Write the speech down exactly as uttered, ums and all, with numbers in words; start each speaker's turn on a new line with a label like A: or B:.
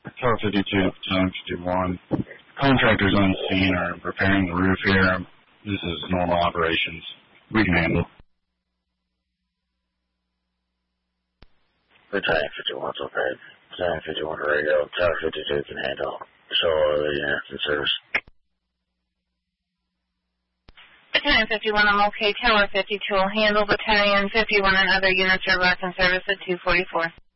A: Tower fifty-two, Battalion fifty-one. Contractors on scene are repairing the roof here. This is normal operations. We can handle.
B: Battalion fifty-one's okay. Battalion fifty-one radio. Tower fifty-two can handle. Show all the units in service.
C: Battalion fifty-one, I'm okay. Tower fifty-two will handle. Battalion fifty-one and other units are back in service at two forty-four.